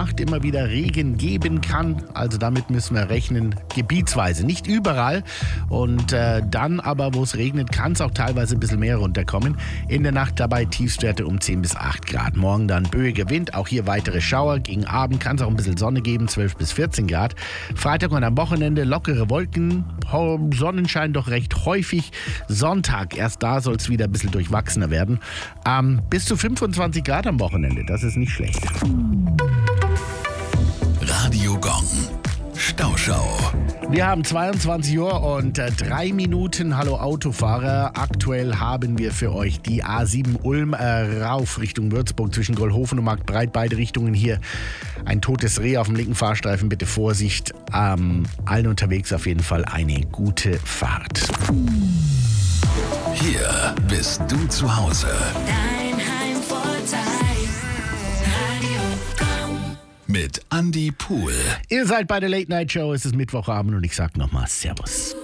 Nacht immer wieder Regen geben kann. Also damit müssen wir rechnen, gebietsweise. Nicht überall. Und dann aber, wo es regnet, kann es auch teilweise ein bisschen mehr runterkommen. In der Nacht dabei Tiefstwerte um 10 bis 8 Grad. Morgen dann böiger Wind, auch hier weitere Schauer. Gegen Abend kann es auch ein bisschen Sonne geben, 12 bis 14 Grad. Freitag und am Wochenende lockere Wolken, Sonnenschein doch recht häufig. Sonntag, erst da soll es wieder ein bisschen durchwachsener werden. Bis zu 25 Grad am Wochenende, das ist nicht schlecht. Radio Gong. Stauschau. Wir haben 22 Uhr und 3 Minuten. Hallo Autofahrer. Aktuell haben wir für euch die A7 Ulm rauf Richtung Würzburg zwischen Goldhofen und Marktbreit. Beide Richtungen hier ein totes Reh auf dem linken Fahrstreifen. Bitte Vorsicht. Allen unterwegs auf jeden Fall eine gute Fahrt. Hier bist du zu Hause. Dein Heimvorteil. Radio Gong. Mit Andi Pohl. Ihr seid bei der Late Night Show. Es ist Mittwochabend und ich sag nochmal Servus.